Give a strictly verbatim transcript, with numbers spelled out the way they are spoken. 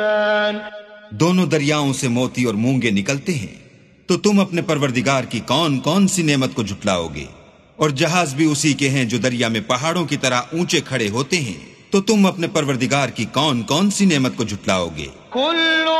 दोनों दरियाओं से मोती और मूंगे निकलते हैं, तो तुम अपने परवरदिगार की कौन कौन सी नेमत को झुटलाओगे। और जहाज भी उसी के हैं जो दरिया में पहाड़ों की तरह ऊंचे खड़े होते हैं, तो तुम अपने परवरदिगार की कौन कौन सी नेमत को झुटलाओगे।